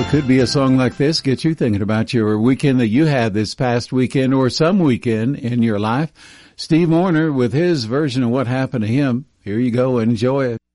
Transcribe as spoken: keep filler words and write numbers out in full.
Could be a song like this get you thinking about your weekend that you had this past weekend or some weekend in your life. Steve Wariner with his version of what happened to him. Here you go. Enjoy it.